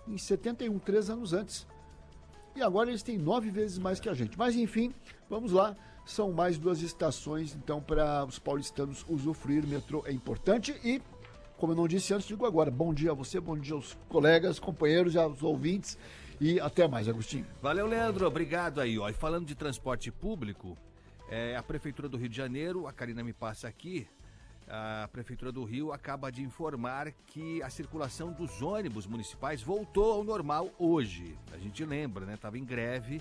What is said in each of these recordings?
em 71, 3 anos antes. E agora eles têm 9 vezes mais que a gente. Mas enfim, vamos lá. São mais 2 estações, então, para os paulistanos usufruir. O metrô é importante e, como eu não disse antes, digo agora. Bom dia a você, bom dia aos colegas, companheiros, aos ouvintes e até mais, Agostinho. Valeu, Leandro. Obrigado aí. Ó. E falando de transporte público, a Prefeitura do Rio de Janeiro, a Karina me passa aqui, a Prefeitura do Rio acaba de informar que a circulação dos ônibus municipais voltou ao normal hoje. A gente lembra, né? Estava em greve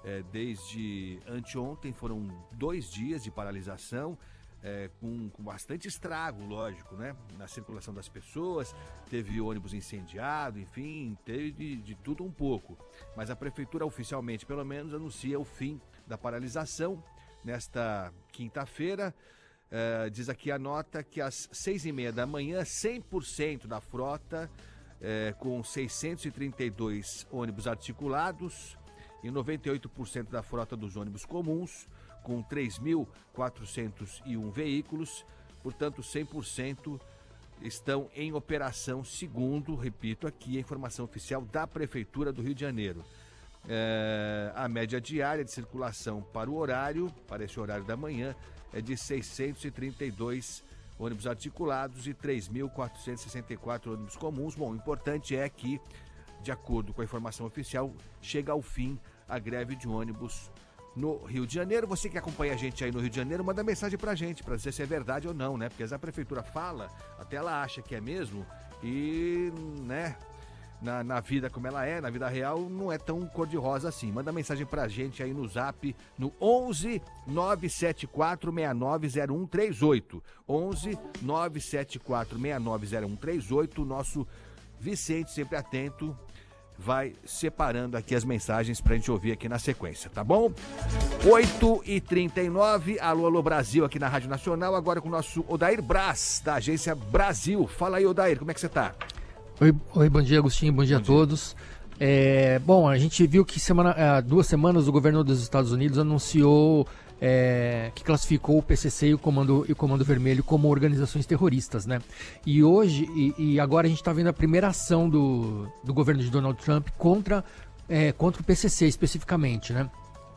desde anteontem, foram 2 dias de paralisação, com bastante estrago, lógico, né? Na circulação das pessoas, teve ônibus incendiado, enfim, teve de tudo um pouco. Mas a Prefeitura oficialmente, pelo menos, anuncia o fim da paralisação nesta quinta-feira. Diz aqui a nota que às 6h30 da manhã, 100% da frota, com 632 ônibus articulados e 98% da frota dos ônibus comuns, com 3.401 veículos, portanto 100% estão em operação, segundo, repito aqui, a informação oficial da Prefeitura do Rio de Janeiro. A média diária de circulação para esse horário da manhã, é de 632 ônibus articulados e 3.464 ônibus comuns. Bom, o importante é que, de acordo com a informação oficial, chega ao fim a greve de ônibus no Rio de Janeiro. Você que acompanha a gente aí no Rio de Janeiro, manda mensagem pra gente, pra dizer se é verdade ou não, né? Porque a Prefeitura fala, até ela acha que é mesmo, e, né, na vida como ela é, na vida real, não é tão cor-de-rosa assim. Manda mensagem pra gente aí no Zap, no 11 974 690138. 11 974 690138. O nosso Vicente, sempre atento, vai separando aqui as mensagens pra gente ouvir aqui na sequência, tá bom? 8h39, alô Brasil aqui na Rádio Nacional, agora com o nosso Odair Braz, da agência Brasil. Fala aí, Odair, como é que você tá? Oi, bom dia, Agostinho, bom dia a todos. Bom, a gente viu que há 2 semanas o governo dos Estados Unidos anunciou que classificou o PCC e o Comando Vermelho como organizações terroristas, né? E hoje, e agora a gente está vendo a primeira ação do governo de Donald Trump contra o PCC especificamente, né?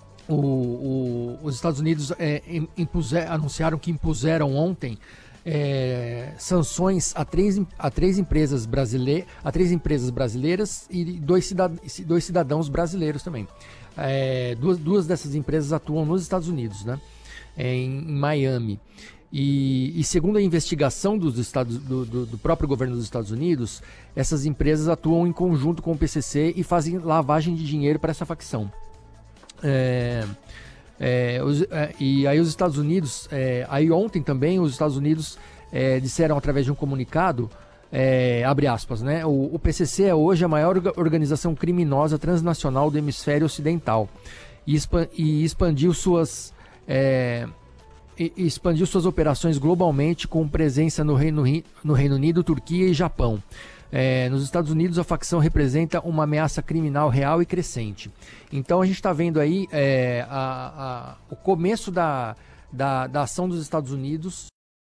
Os Estados Unidos anunciaram que impuseram ontem sanções a três empresas brasileiras e dois cidadãos brasileiros também. Duas dessas empresas atuam nos Estados Unidos, né? Em Miami. E segundo a investigação do próprio governo dos Estados Unidos, essas empresas atuam em conjunto com o PCC e fazem lavagem de dinheiro para essa facção. E aí os Estados Unidos, ontem também os Estados Unidos disseram através de um comunicado, abre aspas, né? O PCC é hoje a maior organização criminosa transnacional do hemisfério ocidental e expandiu suas operações globalmente, com presença no Reino Unido, Turquia e Japão. Nos Estados Unidos, a facção representa uma ameaça criminal real e crescente. Então a gente está vendo aí o começo da ação dos Estados Unidos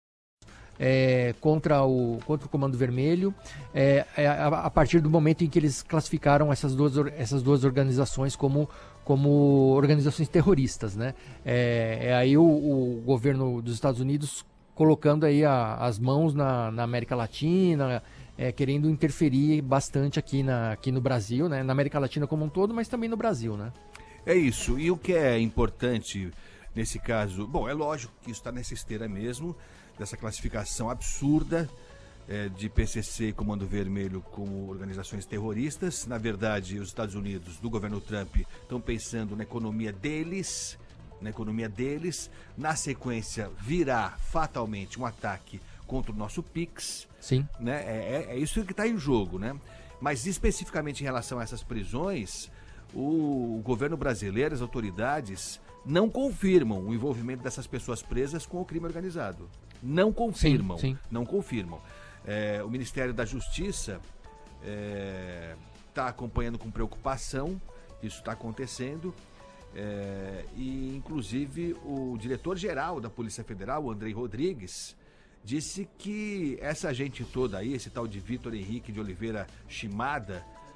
contra o Comando Vermelho, a partir do momento em que eles classificaram essas duas organizações como organizações terroristas, né? Aí o governo dos Estados Unidos colocando aí as mãos na América Latina, querendo interferir bastante aqui no Brasil, né? Na América Latina como um todo, mas também no Brasil, né? É isso. E o que é importante nesse caso? Bom, é lógico que isso está nessa esteira mesmo, dessa classificação absurda de PCC e Comando Vermelho como organizações terroristas. Na verdade, os Estados Unidos, do governo Trump, estão pensando na economia deles. Na sequência, virá fatalmente um ataque contra o nosso PIX. Sim. Né? É isso que está em jogo, né? Mas especificamente em relação a essas prisões, o governo brasileiro, as autoridades, não confirmam o envolvimento dessas pessoas presas com o crime organizado. Não confirmam. Sim. Não confirmam. O Ministério da Justiça está acompanhando com preocupação, isso está acontecendo. E inclusive o diretor-geral da Polícia Federal, o Andrei Rodrigues, disse que essa gente toda aí, esse tal de Vitor Henrique de Oliveira Shimada,